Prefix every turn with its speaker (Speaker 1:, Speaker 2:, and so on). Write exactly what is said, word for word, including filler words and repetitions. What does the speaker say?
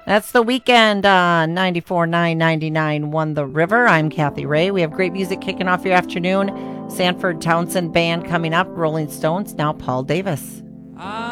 Speaker 1: That's The Weekend on ninety-four point nine ninety-nine One The River. I'm Kathy Ray. We have great music kicking off your afternoon. Sanford Townsend Band coming up. Rolling Stones. Now Paul Davis.